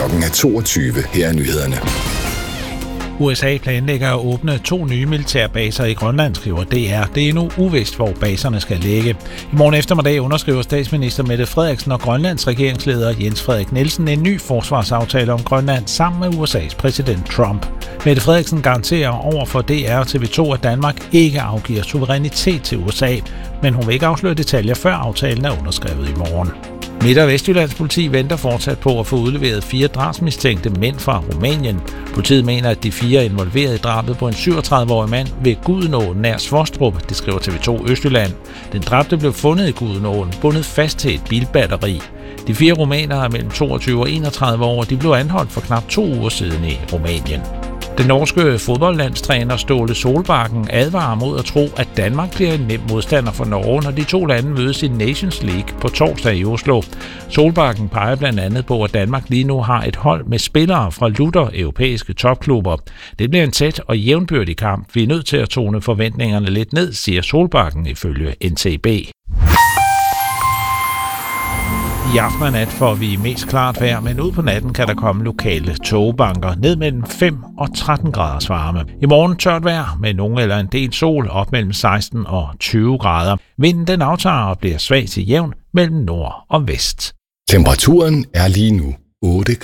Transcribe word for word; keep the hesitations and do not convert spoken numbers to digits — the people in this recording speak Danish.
Klokken er toogtyve. Her er nyhederne. U S A planlægger at åbne to nye militærbaser i Grønland, skriver D R. Det er endnu uvist, hvor baserne skal ligge. I morgen eftermiddag underskriver statsminister Mette Frederiksen og Grønlands regeringsleder Jens Frederik Nielsen en ny forsvarsaftale om Grønland sammen med U S A's præsident Trump. Mette Frederiksen garanterer over for D R og T V to, at Danmark ikke afgiver suverænitet til U S A, men hun vil ikke afsløre detaljer, før aftalen er underskrevet i morgen. Midt- og Vestjyllands politi venter fortsat på at få udleveret fire drabsmistænkte mænd fra Rumænien. Politiet mener, at de fire er involveret i drabet på en syvogtredive-årig mand ved Gudenåen nær Svostrup, det skriver T V to Østjylland. Den dræbte blev fundet i Gudenåen, bundet fast til et bilbatteri. De fire rumænere er mellem toogtyve og enogtredive år, de blev anholdt for knap to uger siden i Rumænien. Den norske fodboldlandstræner Ståle Solbakken advarer mod at tro, at Danmark bliver en nem modstander for Norge, når de to lande mødes i Nations League på torsdag i Oslo. Solbakken peger blandt andet på, at Danmark lige nu har et hold med spillere fra lutter europæiske topklubber. Det bliver en tæt og jævnbyrdig kamp. Vi er nødt til at tone forventningerne lidt ned, siger Solbakken ifølge N T B. I aften og nat får vi mest klart vejr, men ud på natten kan der komme lokale tågebanker ned mellem fem og tretten graders varme. I morgen tørt vejr med nogen eller en del sol op mellem seksten og tyve grader. Vinden den aftager og bliver svag til jævn mellem nord og vest. Temperaturen er lige nu otte